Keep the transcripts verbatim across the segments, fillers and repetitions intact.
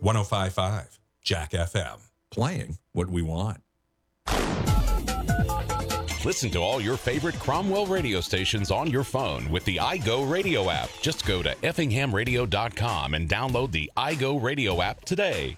one oh five point five Jack F M. Playing what we want. Listen to all your favorite Cromwell radio stations on your phone with the iGo Radio app. Just go to effingham radio dot com and download the iGo Radio app today.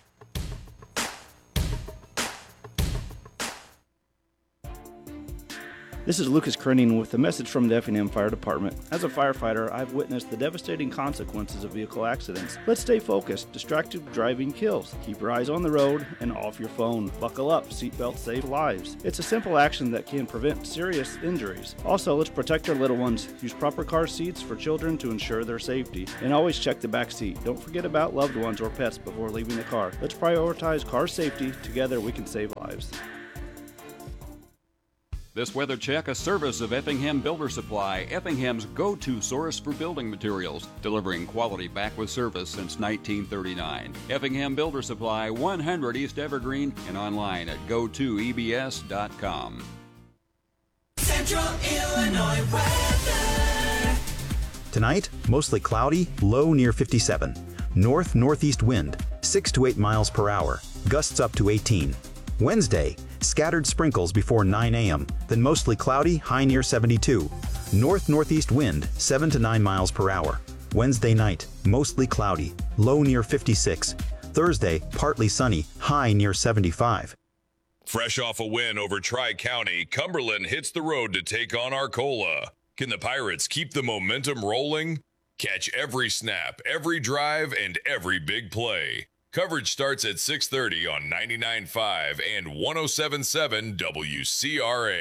This is Lucas Krenning with a message from the Effingham Fire Department. As a firefighter, I've witnessed the devastating consequences of vehicle accidents. Let's stay focused. Distracted driving kills. Keep your eyes on the road and off your phone. Buckle up. Seatbelts save lives. It's a simple action that can prevent serious injuries. Also, let's protect our little ones. Use proper car seats for children to ensure their safety. And always check the back seat. Don't forget about loved ones or pets before leaving the car. Let's prioritize car safety. Together we can save lives. This weather check, a service of Effingham Builder Supply, Effingham's go-to source for building materials, delivering quality back with service since nineteen thirty-nine. Effingham Builder Supply, one hundred East Evergreen, and online at go to e b s dot com. Central Illinois weather. Tonight, mostly cloudy, low near fifty-seven. North-northeast wind, six to eight miles per hour, gusts up to eighteen. Wednesday, scattered sprinkles before nine a.m., then mostly cloudy, high near seventy-two. North-northeast wind, seven to nine miles per hour. Wednesday night, mostly cloudy, low near fifty-six. Thursday, partly sunny, high near seventy-five. Fresh off a win over Tri-County, Cumberland hits the road to take on Arcola. Can the Pirates keep the momentum rolling? Catch every snap, every drive, and every big play. Coverage starts at six thirty on ninety-nine point five and one oh seven point seven W C R A.